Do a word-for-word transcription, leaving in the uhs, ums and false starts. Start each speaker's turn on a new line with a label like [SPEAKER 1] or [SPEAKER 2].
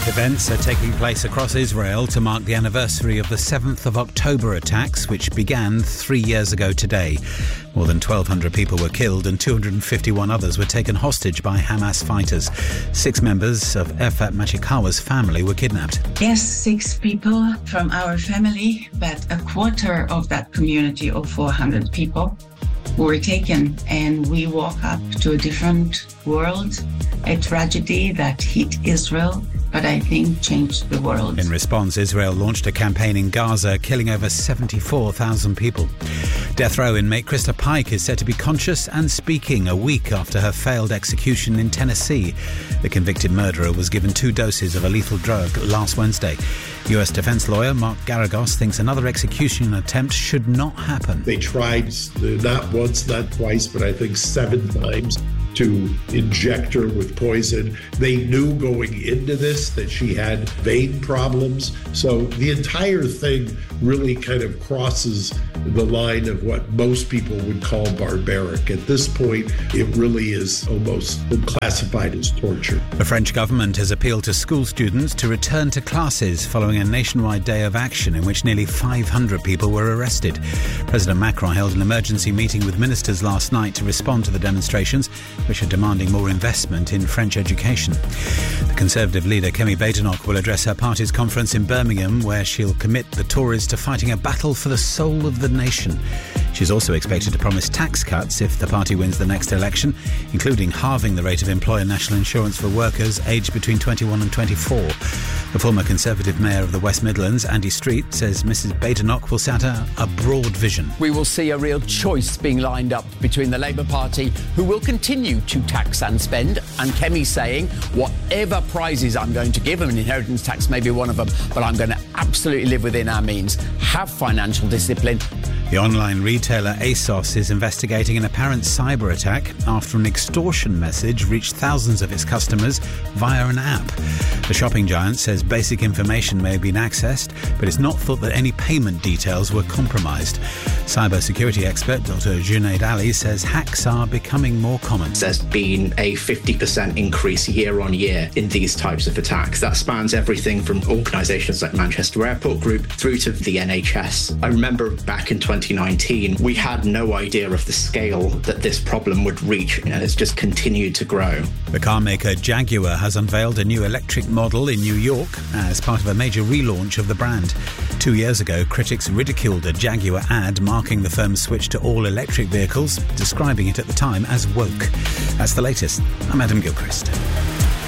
[SPEAKER 1] Events are taking place across Israel to mark the anniversary of the seventh of October attacks, which began three years ago today. More than twelve hundred people were killed and two hundred fifty-one others were taken hostage by Hamas fighters. Six members of Efat Machikawa's family were kidnapped.
[SPEAKER 2] Yes, six people from our family, but a quarter of that community of four hundred people were taken, and we woke up to a different world, a tragedy that hit Israel, but I think changed the world.
[SPEAKER 1] In response, Israel launched a campaign in Gaza, killing over seventy-four thousand people. Death row inmate Krista Pike is said to be conscious and speaking a week after her failed execution in Tennessee. The convicted murderer was given two doses of a lethal drug last Wednesday. U S defense lawyer Mark Garagos thinks another execution attempt should not happen.
[SPEAKER 3] They tried not once, not twice, but I think seven times to inject her with poison. They knew going into this that she had vein problems. So the entire thing really kind of crosses the line of what most people would call barbaric. At this point, it really is almost classified as torture.
[SPEAKER 1] The French government has appealed to school students to return to classes following a nationwide day of action in which nearly five hundred people were arrested. President Macron held an emergency meeting with ministers last night to respond to the demonstrations, which are demanding more investment in French education. The Conservative leader Kemi Badenoch will address her party's conference in Birmingham, where she'll commit the Tories to fighting a battle for the soul of the nation. She's also expected to promise tax cuts if the party wins the next election, including halving the rate of employer national insurance for workers aged between twenty-one and twenty-four. The former Conservative Mayor of the West Midlands, Andy Street, says Missus Badenoch will set out a broad vision.
[SPEAKER 4] We will see a real choice being lined up between the Labour Party, who will continue to tax and spend, and Kemi saying, whatever prizes I'm going to give, and inheritance tax may be one of them, but I'm going to absolutely live within our means, have financial discipline.
[SPEAKER 1] The online retailer ASOS is investigating an apparent cyber attack after an extortion message reached thousands of its customers via an app. The shopping giant says basic information may have been accessed, but it's not thought that any payment details were compromised. Cybersecurity expert Doctor Junaid Ali says hacks are becoming more common.
[SPEAKER 5] There's been a fifty percent increase year on year in these types of attacks. That spans everything from organisations like Manchester Airport Group through to the N H S. I remember back in twenty nineteen, we had no idea of the scale that this problem would reach, and it's just continued to grow.
[SPEAKER 1] The car maker Jaguar has unveiled a new electric model in New York as part of a major relaunch of the brand. Two years ago, critics ridiculed a Jaguar ad marking the firm's switch to all-electric vehicles, describing it at the time as woke. That's the latest. I'm Adam Gilchrist.